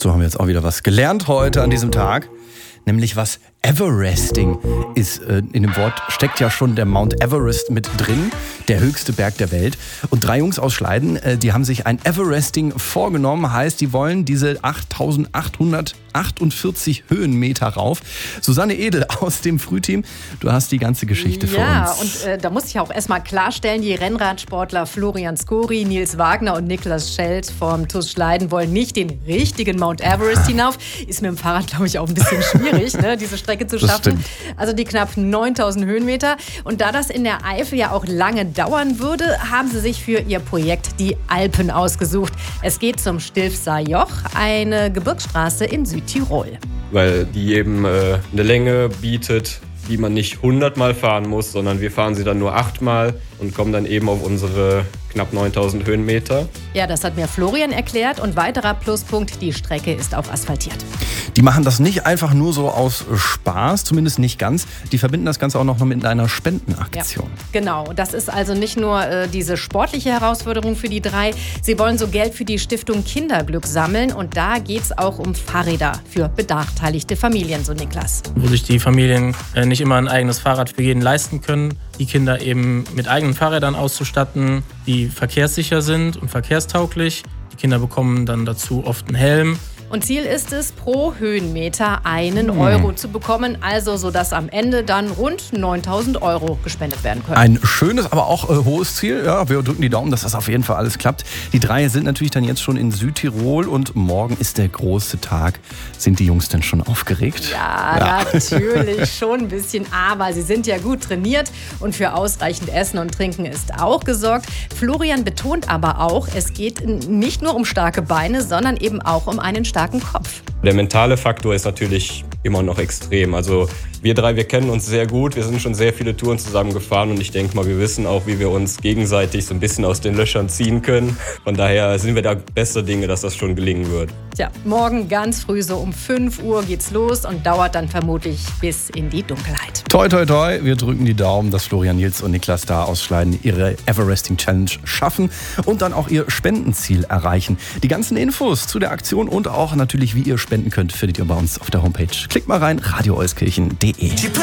So haben wir jetzt auch wieder was gelernt heute an diesem Tag. Nämlich was Everesting ist. In dem Wort steckt ja schon der Mount Everest mit drin, der höchste Berg der Welt. Und 3 Jungs aus Schleiden, die haben sich ein Everesting vorgenommen. Heißt, die wollen diese 8.848 Höhenmeter rauf. Susanne Edel aus dem Frühteam, du hast die ganze Geschichte für uns. Ja, und da muss ich auch erstmal klarstellen, die Rennradsportler Florian Skori, Nils Wagner und Niklas Schelt vom TuS Schleiden wollen nicht den richtigen Mount Everest hinauf. Ist mit dem Fahrrad, glaube ich, auch ein bisschen schwierig, ne, diese Strecke zu schaffen. Also die knapp 9.000 Höhenmeter. Und da das in der Eifel ja auch lange dauern würde, haben sie sich für ihr Projekt die Alpen ausgesucht. Es geht zum Stilfser Joch, eine Gebirgsstraße in Südtirol. Weil die eben eine Länge bietet, die man nicht 100-mal fahren muss, sondern wir fahren sie dann nur 8-mal und kommen dann eben auf unsere knapp 9.000 Höhenmeter. Ja, das hat mir Florian erklärt. Und weiterer Pluspunkt, die Strecke ist auch asphaltiert. Die machen das nicht einfach nur so aus Spaß, zumindest nicht ganz. Die verbinden das Ganze auch noch mit einer Spendenaktion. Ja, genau, das ist also nicht nur diese sportliche Herausforderung für die 3. Sie wollen so Geld für die Stiftung Kinderglück sammeln. Und da geht es auch um Fahrräder für benachteiligte Familien, so Niklas. Wo sich die Familien nicht immer ein eigenes Fahrrad für jeden leisten können, die Kinder eben mit eigenen Fahrrädern auszustatten, die verkehrssicher sind und verkehrstauglich. Die Kinder bekommen dann dazu oft einen Helm. Und Ziel ist es, pro Höhenmeter 1 Euro zu bekommen, also sodass am Ende dann rund 9.000 € gespendet werden können. Ein schönes, aber auch hohes Ziel. Ja, wir drücken die Daumen, dass das auf jeden Fall alles klappt. Die 3 sind natürlich dann jetzt schon in Südtirol und morgen ist der große Tag. Sind die Jungs denn schon aufgeregt? Ja, natürlich schon ein bisschen, aber sie sind ja gut trainiert und für ausreichend Essen und Trinken ist auch gesorgt. Florian betont aber auch, es geht nicht nur um starke Beine, sondern eben auch um einen starken Kopf. Der mentale Faktor ist natürlich immer noch extrem. Also wir 3, wir kennen uns sehr gut. Wir sind schon sehr viele Touren zusammen gefahren und ich denke mal, wir wissen auch, wie wir uns gegenseitig so ein bisschen aus den Löchern ziehen können. Von daher sind wir da bester Dinge, dass das schon gelingen wird. Tja, morgen ganz früh so um 5 Uhr geht's los und dauert dann vermutlich bis in die Dunkelheit. Toi, toi, toi. Wir drücken die Daumen, dass Florian, Nils und Niklas da aus Schleiden ihre Everesting Challenge schaffen und dann auch ihr Spendenziel erreichen. Die ganzen Infos zu der Aktion und auch natürlich, wie ihr spenden könnt, findet ihr bei uns auf der Homepage. Klickt mal rein, radioeuskirchen.de.